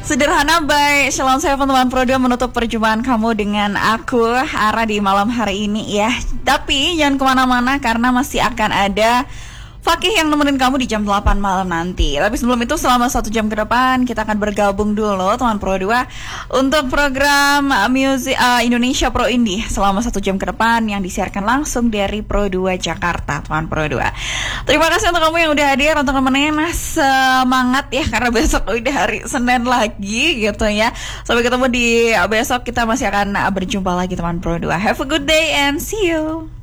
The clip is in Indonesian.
Sederhana by Shalom Seven teman Pro 2 menutup perjumpaan kamu dengan aku Ara di malam hari ini ya. Tapi jangan kemana-mana karena masih akan ada Fakih yang nemenin kamu di jam 8 malam nanti. Tapi sebelum itu selama 1 jam ke depan kita akan bergabung dulu teman Pro 2 untuk program Music Indonesia Pro Indie selama 1 jam ke depan yang disiarkan langsung dari Pro 2 Jakarta teman Pro 2. Terima kasih untuk kamu yang udah hadir, untuk temen-temen semangat ya karena besok udah hari Senin lagi gitu ya. Sampai ketemu di besok, kita masih akan berjumpa lagi teman Pro 2. Have a good day and see you.